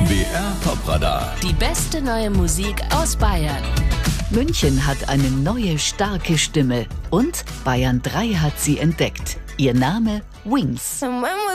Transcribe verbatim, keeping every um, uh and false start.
B R Top-Radar. Die beste neue Musik aus Bayern. München hat eine neue, starke Stimme. Und Bayern drei hat sie entdeckt. Ihr Name Wings. Somewhere